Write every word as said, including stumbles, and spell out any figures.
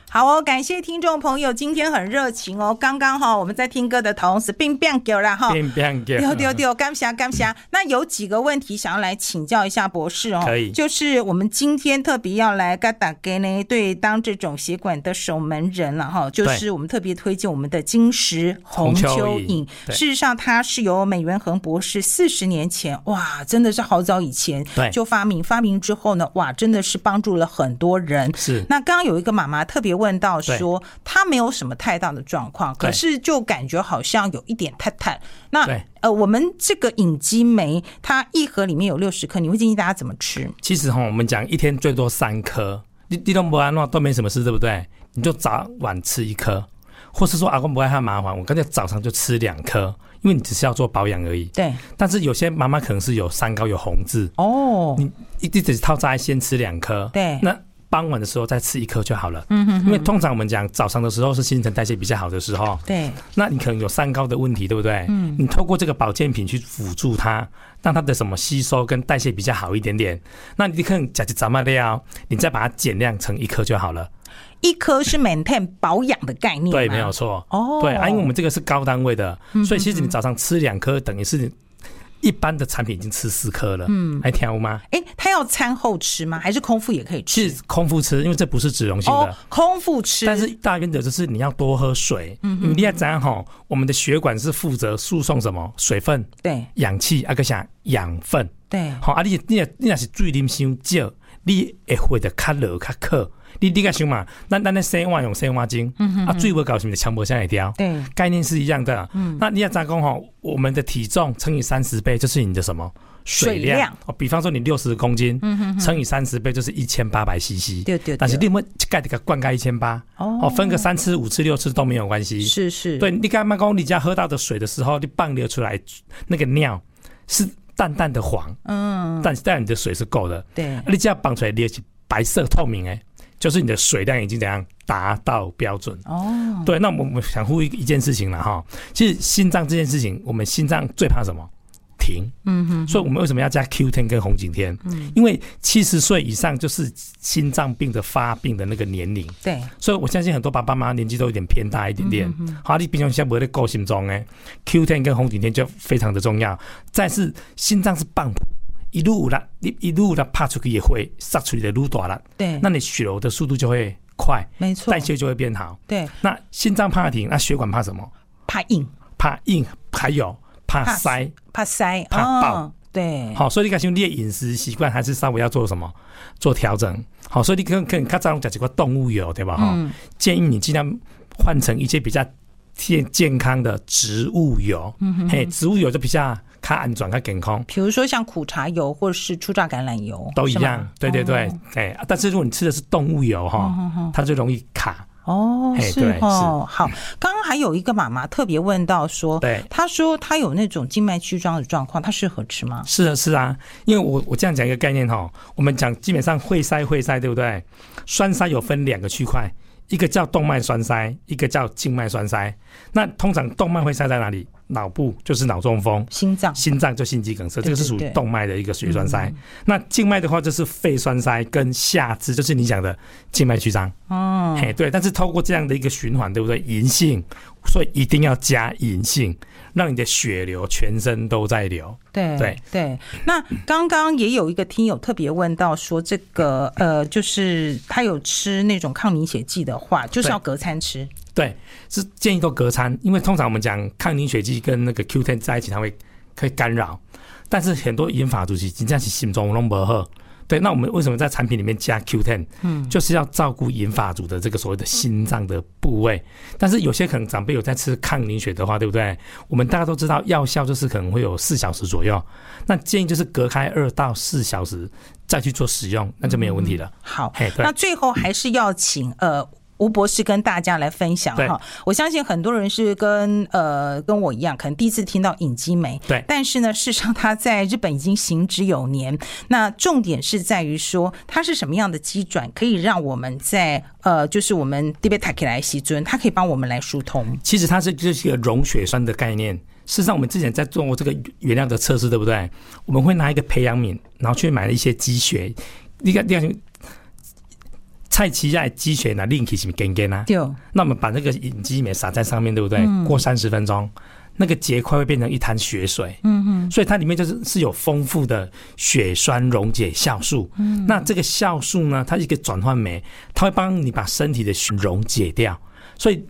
好哦，感谢听众朋友今天很热情哦。刚刚哈我们在听歌的同时并变给了哈， 并变给丢丢丢，感谢感谢。那有几个问题想要来请教一下博士哦， 可以，就是我们今天特别要来跟大家呢，对当这种血管的守门人了哈，就是我们特别推荐我们的金石红蚯蚓。事实上，它是由美元恒博士四十年前，哇，真的是好早以前就发明，发明之后呢，哇，真的是帮助了很多人。 是。 那刚刚有一个妈妈特别问到说，她没有什么太大的状况，可是就感觉好像有一点太太。那呃，我们这个隐基酶，它一盒里面有六十颗，你会建议大家怎么吃？ 其实哈，我们讲一天最多三颗，你你都不安都没什么事，对不对？你就早晚吃一颗，或是说阿公不爱太麻烦，我干脆早上就吃两颗。因为你只是要做保养而已， 对。 但是有些妈妈可能是有三高有红字哦，你一直只套在先吃两颗， 对。 那傍晚的时候再吃一颗就好了， 嗯哼哼。 因为通常我们讲早上的时候是新陈代谢比较好的时候， 对。 那你可能有三高的问题，对不对？嗯。你透过这个保健品去辅助它，让它的什么吸收跟代谢比较好一点点。那你可能加一怎么料，你再把它减量成一颗就好了。 一颗是 maintain 保养的概念， 对，没有错。 哦， 对啊，因为我们这个是高单位的，嗯、所以其实你早上吃两颗，等于是一般的产品已经吃四颗了。嗯，还挑吗？ 哎，它要餐后吃吗？还是空腹也可以吃？ 是空腹吃，因为这不是脂溶性的。 哦，空腹吃。 但是大原则就是你要多喝水。嗯，你要怎样哈？我们的血管是负责输送什么？水分。 对。 氧气啊，个啥养分。 对。 好啊，你你你那是水啉伤少，你会会得较热较渴。你你个想嘛，咱咱的生活用生活精，嗯啊，水不高，什么强迫下来掉， 对， 概念是一样的。嗯，那你要咋讲哈？我们的体重乘以三十倍，就是你的什么水量？水量哦，比方说你六十公斤，嗯哼哼，乘以三十倍就是一千八百 C C。对对。但是你们盖这个灌溉一千八，哦，分个三次、五次、六次都没有关系。 是是。 对，你刚刚讲你家喝到的水的时候，你放流出来那个尿是淡淡的黄，嗯，但是但你的水是够的。 对， 你只要放出来流是白色透明哎。就是你的水量已经怎样达到标准哦？对，那我们想呼吁一件事情了哈。其实心脏这件事情，我们心脏最怕什么？停。嗯哼。所以我们为什么要加 Q 十 跟红景天？嗯，因为七十岁以上就是心脏病的发病的那个年龄。 对。 所以我相信很多爸爸妈妈年纪都有点偏大一点点。嗯、好，你平常现在不会在够心中哎 ，Q 十 跟红景天就非常的重要。再是心脏是棒谱。一路啦，你一路啦，拍出去也会杀出去的路大了。对，那你血流的速度就会快， 没错， 代谢就会变好。 对， 那心脏怕停，那血管怕什么？ 怕硬， 怕硬，还有怕塞， 怕塞， 怕爆。 哦、对， 好，所以你看兄弟的饮食习惯还是稍微要做什么？做调整。好，所以你可能可能较早讲几块动物油，对吧？哈、嗯，建议你尽量换成一些比较健健康的植物油。嗯哼，嘿，植物油就比较。较安全、较健康， 比如说像苦茶油或者是初榨橄榄油， 都一样。对对对，哎、哦，但是如果你吃的是动物油哈、嗯嗯，它就容易卡。 哦，是哦，好。刚刚还有一个妈妈特别问到说， 对， 她说她有那种静脉曲张的状况，她适合吃吗？ 是啊，是啊，因为我我这样讲一个概念哈，我们讲基本上会塞会塞，对不对？栓塞有分两个区块。一个叫动脉栓塞，一个叫静脉栓塞。那通常动脉会塞在哪里？脑部就是脑中风，心脏心脏就心肌梗塞，这个是属于动脉的一个血栓塞。嗯、那静脉的话就是肺栓塞跟下肢，就是你讲的静脉曲张。哦，嘿，对。但是透过这样的一个循环，对不对？银性，所以一定要加银性，让你的血流全身都在流。 对对对。那刚刚也有一个听友特别问到说，这个呃，就是他有吃那种抗凝血剂的话，就是要隔餐吃。 对，是建议都隔餐，因为通常我们讲抗凝血剂跟那个 Q 十 在一起，它会可以干扰，但是很多银发族其实真的是心中都不好。对，那我们为什么在产品里面加 Q 十？ 嗯，就是要照顾银发族的这个所谓的心脏的部位。但是有些可能长辈有在吃抗凝血的话，对不对？我们大家都知道药效就是可能会有四小时左右，那建议就是隔开二到四小时再去做使用，那就没有问题了。 嗯、好，那最后还是要请呃。吴博士跟大家来分享哈，我相信很多人是跟呃跟我一样，可能第一次听到隐基酶，对，但是呢，事实上它在日本已经行之有年。那重点是在于说，它是什么样的机转，可以让我们在呃，就是我们地贝塔克来西尊，它可以帮我们来疏通。 其实它是就是一个溶血栓的概念。事实上，我们之前在做这个原料的测试，对不对？我们会拿一个培养皿，然后去买了一些鸡血，你看，你看。 菜期亚积血呢，令起什么根根啊？那我们把那个隐基酶撒在上面，对不对？嗯、过三十分钟，那个结块会变成一滩血水。嗯嗯，所以它里面就是是有丰富的血栓溶解酵素。嗯，那这个酵素呢，它是一个转换酶，它会帮你把身体的血溶解掉。所以